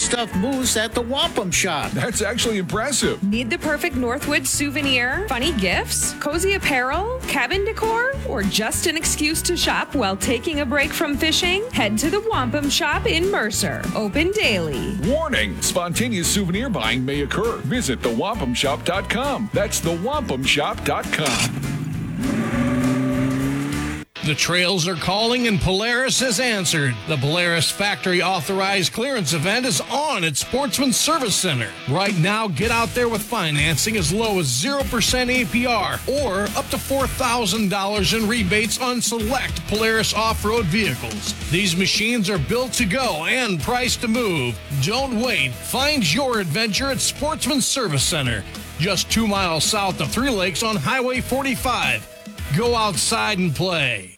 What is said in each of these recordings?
stuffed moose at the Wampum Shop. That's actually impressive. Need the perfect Northwood souvenir, funny gifts, cozy apparel, cabin decor, or just an excuse to shop while taking a break from fishing? Head to the Wampum Shop in Mercer. Open daily. Warning, spontaneous souvenir buying may occur. Visit thewampumshop.com. That's thewampumshop.com. The trails are calling and Polaris has answered. The Polaris factory authorized clearance event is on at Sportsman Service Center. Right now, get out there with financing as low as 0% APR or up to $4,000 in rebates on select Polaris off-road vehicles. These machines are built to go and priced to move. Don't wait. Find your adventure at Sportsman Service Center, just 2 miles south of Three Lakes on Highway 45. Go outside and play.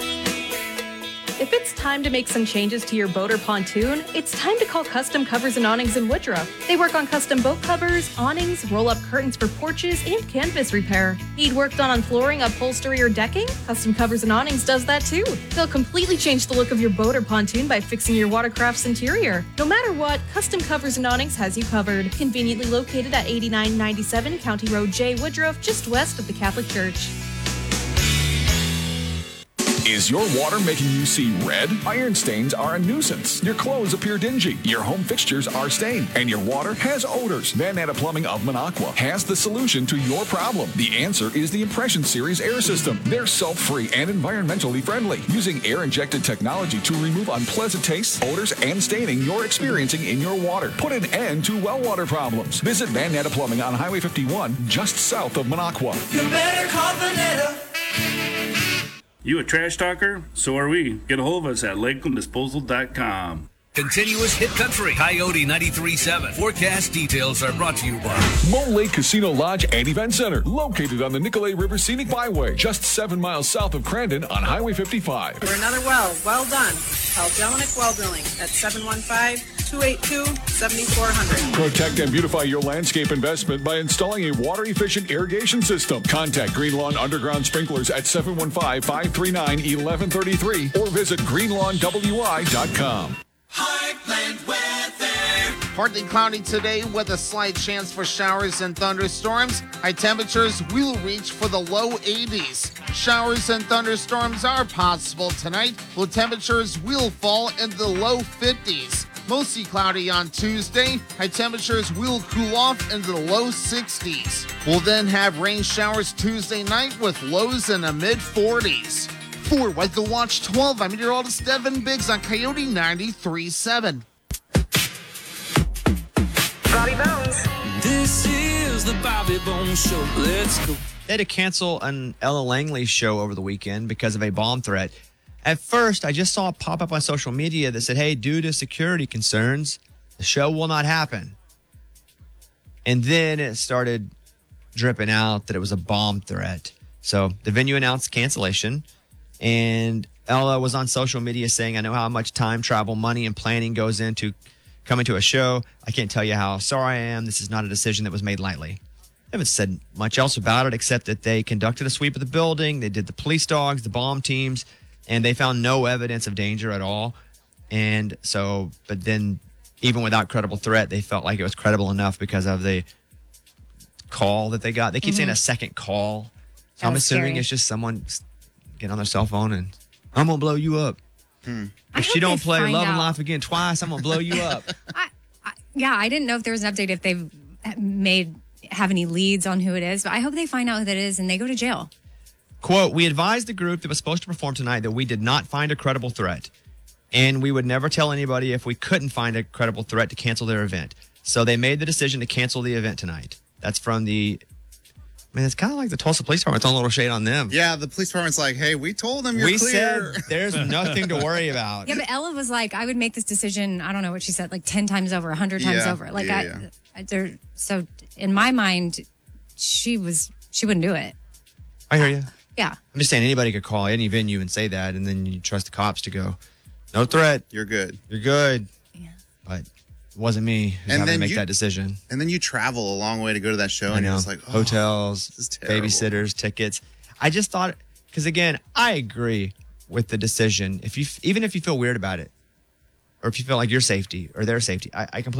If it's time to make some changes to your boat or pontoon, it's time to call Custom Covers and Awnings in Woodruff. They work on custom boat covers, awnings, roll-up curtains for porches, and canvas repair. Need work done on flooring, upholstery, or decking? Custom Covers and Awnings does that too. They'll completely change the look of your boat or pontoon by fixing your watercraft's interior. No matter what, Custom Covers and Awnings has you covered. Conveniently located at 8997 County Road J, Woodruff, just west of the Catholic Church. Is your water making you see red? Iron stains are a nuisance. Your clothes appear dingy. Your home fixtures are stained. And your water has odors. Van Natta Plumbing of Minocqua has the solution to your problem. The answer is the Impression Series air system. They're sulfur-free and environmentally friendly, using air-injected technology to remove unpleasant tastes, odors, and staining you're experiencing in your water. Put an end to well water problems. Visit Van Natta Plumbing on Highway 51, just south of Minocqua. You better call Van Natta. You a trash talker? So are we. Get a hold of us at lakelanddisposal.com. Continuous hit country. Coyote 93.7. Forecast details are brought to you by Mole Lake Casino Lodge and Event Center, located on the Nicolay River Scenic Byway, just 7 miles south of Crandon on Highway 55. For another well done. Call Jelinek Well Drilling at 715-282-7400. Protect and beautify your landscape investment by installing a water-efficient irrigation system. Contact Green Lawn Underground Sprinklers at 715-539-1133 or visit greenlawnwi.com. Heartland weather. Partly cloudy today with a slight chance for showers and thunderstorms. High temperatures will reach for the low 80s. Showers and thunderstorms are possible tonight. Low temperatures will fall into the low 50s. Mostly cloudy on Tuesday. High temperatures will cool off into the low 60s. We'll then have rain showers Tuesday night with lows in the mid-40s. For Weather Watch 12, I'm meteorologist Devin Biggs on Coyote 93.7. Bobby Bones. This is the Bobby Bones Show. Let's go. They had to cancel an Ella Langley show over the weekend because of a bomb threat. At first, I just saw it pop up on social media that said, hey, due to security concerns, the show will not happen. And then it started dripping out that it was a bomb threat. So the venue announced cancellation. And Ella was on social media saying, I know how much time, travel, money, and planning goes into coming to a show. I can't tell you how sorry I am. This is not a decision that was made lightly. They haven't said much else about it except that they conducted a sweep of the building. They did the police dogs, the bomb teams, and they found no evidence of danger at all. And so, but then even without credible threat, they felt like it was credible enough because of the call that they got. They keep saying a second call. So I'm assuming it's just someone get on their cell phone and I'm going to blow you up. If she don't play Love and Life Again twice, I'm going to blow you up. I didn't know if there was an update if they've have any leads on who it is, but I hope they find out who that is and they go to jail. Quote, we advised the group that was supposed to perform tonight that we did not find a credible threat and we would never tell anybody if we couldn't find a credible threat to cancel their event. So they made the decision to cancel the event tonight. That's from it's kind of like the Tulsa Police Department. It's on a little shade on them. Yeah, the police department's like, hey, we told them you're clear. Said there's nothing to worry about. Yeah, but Ella was like, I would make this decision, I don't know what she said, like 10 times over, 100 times over. Like, so in my mind, she wouldn't do it. I hear you. Yeah. I'm just saying anybody could call any venue and say that, and then you trust the cops to go, no threat. You're good. You're good. Yeah. But it wasn't me who's having to make that decision. And then you travel a long way to go to that show, I and know. you're just like, hotels, babysitters, tickets. I just thought, because again, I agree with the decision. Even if you feel weird about it, or if you feel like your safety or their safety, I completely